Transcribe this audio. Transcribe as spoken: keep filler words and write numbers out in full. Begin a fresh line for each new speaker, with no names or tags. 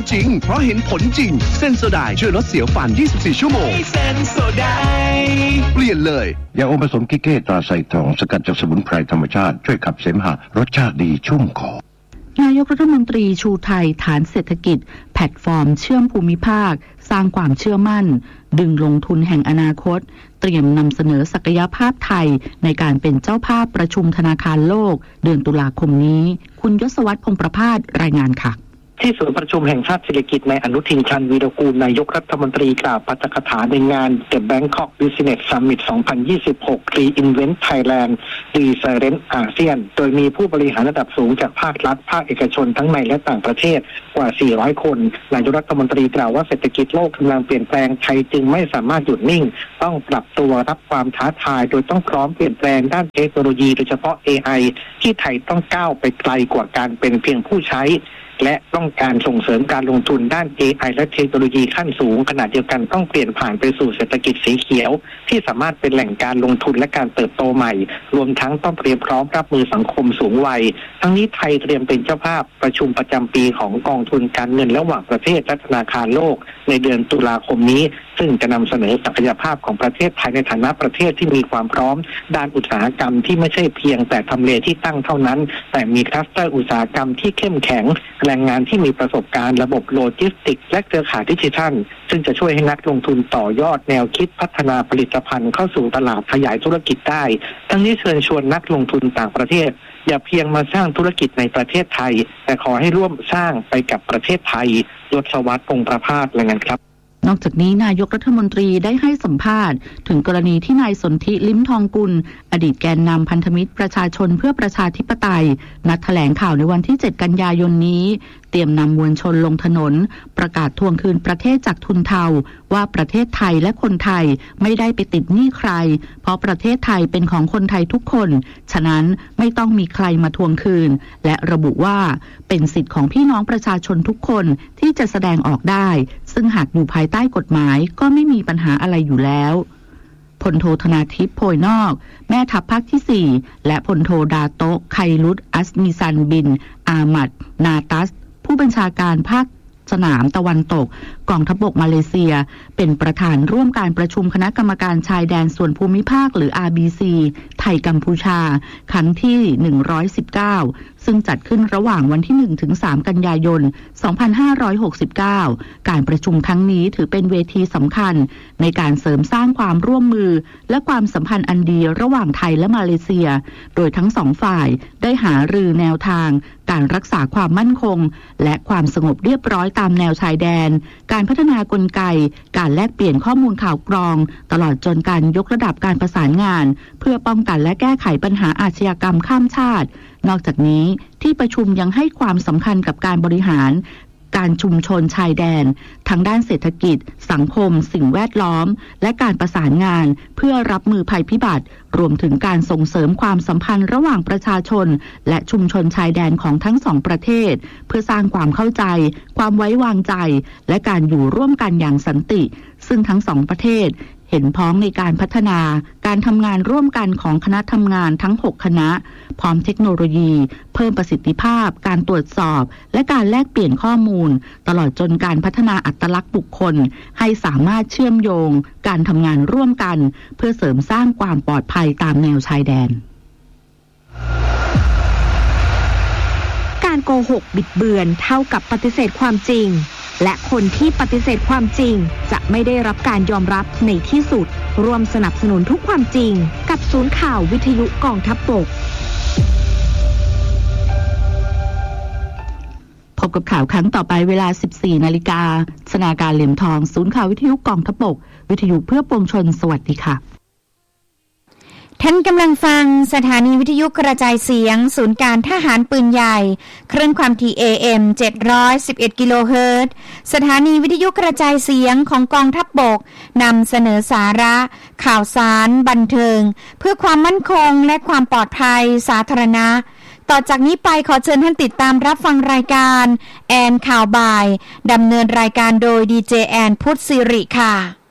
จริงเพราะเห็นผลจริงเซนโซไดช่วยลดเสียวฟันยี่สิบสี่ชั่วโมงเซนโซไดเปลี่ยนเลย
ยาอมผสมกิเก้ตราไซทองสกัดจากสมุนไพรธรรมชาติช่วยขับเสมหะรสชาติดีชุ่มคอน
ายกรัฐมนตรีชูไทยฐานเศรษฐกิจแพลตฟอร์มเชื่อมภูมิภาคสร้างความเชื่อมั่นดึงลงทุนแห่งอนาคตเตรียมนำเสนอศักยภาพไทยในการเป็นเจ้าภาพประชุมธนาคารโลกเดือนตุลาคมนี้คุณยศวัฒน์พงษ์ประภาสรายงานค่ะ
ที่ศูนย์ประชุมแห่งชาติเศรษฐกิจในอนุทินชาญวีรกูลนายกรัฐมนตรีกล่าวปาฐกถาในงาน The Bangkok Business Summit สองพันยี่สิบหก Reinvent Thailand Resilient อาเซียนโดยมีผู้บริหารระดับสูงจากภาครัฐภาคเอกชนทั้งในและต่างประเทศกว่าสี่ร้อยคนนายกรัฐมนตรีกล่าวว่าเศรษฐกิจโลกกำลังเปลี่ยนแปลงไทยจึงไม่สามารถหยุดนิ่งต้องปรับตัวรับความท้าทายโดยต้องพร้อมเปลี่ยนแปลงด้านเทคโนโลยีโดยเฉพาะ เอ ไอ ที่ไทยต้องก้าวไปไกลกว่าการเป็นเพียงผู้ใช้และต้องการส่งเสริมการลงทุนด้าน เอ ไอ และเทคโนโลยีขั้นสูงขณะเดียวกันต้องเปลี่ยนผ่านไปสู่เศรษฐกิจสีเขียวที่สามารถเป็นแหล่งการลงทุนและการเติบโตใหม่รวมทั้งต้องเตรียมพร้อมรับมือสังคมสูงวัยทั้งนี้ไทยเตรียมเป็นเจ้าภาพประชุมประจำปีของกองทุนการเงินระหว่างประเทศและธนาคารโลกในเดือนตุลาคมนี้ซึ่งจะนำเสนอศักยภาพของประเทศไทยในฐานะประเทศที่มีความพร้อมด้านอุตสาหกรรมที่ไม่ใช่เพียงแต่ทำเลที่ตั้งเท่านั้นแต่มีคลัสเตอร์อุตสาหกรรมที่เข้มแข็งแรงงานที่มีประสบการณ์ระบบโลจิสติกส์และเครือข่ายดิจิทัลซึ่งจะช่วยให้นักลงทุนต่อยอดแนวคิดพัฒนาผลิตภัณฑ์เข้าสู่ตลาดขยายธุรกิจได้ทั้งนี้เชิญชวนนักลงทุนต่างประเทศอย่าเพียงมาสร้างธุรกิจในประเทศไทยแต่ขอให้ร่วมสร้างไปกับประเทศไทยยศวัฒน์พงษ์ประภาสรายงานครับ
นอกจากนี้นายกรัฐมนตรีได้ให้สัมภาษณ์ถึงกรณีที่นายสนธิลิ้มทองกุลอดีตแกนนำพันธมิตรประชาชนเพื่อประชาธิปไตยนัดแถลงข่าวในวันที่เจ็ดกันยายนนี้เตรียมนำมวลชนลงถนนประกาศทวงคืนประเทศจากทุนเทาว่าประเทศไทยและคนไทยไม่ได้ไปติดหนี้ใครเพราะประเทศไทยเป็นของคนไทยทุกคนฉะนั้นไม่ต้องมีใครมาทวงคืนและระบุว่าเป็นสิทธิ์ของพี่น้องประชาชนทุกคนที่จะแสดงออกได้ซึ่งหากอยู่ภายใต้กฎหมายก็ไม่มีปัญหาอะไรอยู่แล้วพลโทธนาทิพย์โพยนอกแม่ทัพภาคที่สี่และพลโทดาโตะไคลุตอัสมิซันบินอามัดนาตัสผู้บัญชาการภาคสนามตะวันตกกองทัพบกมาเลเซียเป็นประธานร่วมการประชุมคณะกรรมการชายแดนส่วนภูมิภาคหรือ อาร์ บี ซี ไทยกัมพูชาครั้งที่หนึ่งร้อยสิบเก้าซึ่งจัดขึ้นระหว่างวันที่หนึ่งถึงสามกันยายนสองพันห้าร้อยหกสิบเก้าการประชุมครั้งนี้ถือเป็นเวทีสำคัญในการเสริมสร้างความร่วมมือและความสัมพันธ์อันดีระหว่างไทยและมาเลเซียโดยทั้งสองฝ่ายได้หารือแนวทางการรักษาความมั่นคงและความสงบเรียบร้อยตามแนวชายแดนการพัฒนากลไกการแลกเปลี่ยนข้อมูลข่าวกรองตลอดจนการยกระดับการประสานงานเพื่อป้องกันและแก้ไขปัญหาอาชญากรรมข้ามชาตินอกจากนี้ที่ประชุมยังให้ความสำคัญกับการบริหารการชุมชนชายแดนทางด้านเศรษฐกิจสังคมสิ่งแวดล้อมและการประสานงานเพื่อรับมือภัยพิบัติรวมถึงการส่งเสริมความสัมพันธ์ระหว่างประชาชนและชุมชนชายแดนของทั้งสองประเทศเพื่อสร้างความเข้าใจความไว้วางใจและการอยู่ร่วมกันอย่างสันติซึ่งทั้งสองประเทศเห็นพ้องในการพัฒนาการทำงานร่วมกันของคณะทำงานทั้งหกคณะพร้อมเทคโนโลยีเพิ่มประสิทธิภาพการตรวจสอบและการแลกเปลี่ยนข้อมูลตลอดจนการพัฒนาอัตลักษณ์บุคคลให้สามารถเชื่อมโยงการทำงานร่วมกันเพื่อเสริมสร้างความปลอดภัยตามแนวชายแดน
การโกหกบิดเบือนเท่ากับปฏิเสธความจริงและคนที่ปฏิเสธความจริงจะไม่ได้รับการยอมรับในที่สุดร่วมสนับสนุนทุกความจริงกับศูนย์ข่าววิทยุกองทัพบก
พบกับข่าวครั้งต่อไปเวลา สิบสี่นาฬิกา สนาการเหลี่ยมทองศูนย์ข่าววิทยุกองทัพบกวิทยุเพื่อปวงชนสวัสดีค่ะ
ท่านกำลังฟังสถานีวิทยุกระจายเสียงศูนย์การทหารปืนใหญ่คลื่นความถี่ เอ เอ็ม เจ็ดร้อยสิบเอ็ด กิโลเฮิรตซ์สถานีวิทยุกระจายเสียงของกองทัพบกนำเสนอสาระข่าวสารบันเทิงเพื่อความมั่นคงและความปลอดภัยสาธารณะต่อจากนี้ไปขอเชิญท่านติดตามรับฟังรายการแอนข่าวบ่ายดำเนินรายการโดยดีเจแอนพุทธศิริค่ะ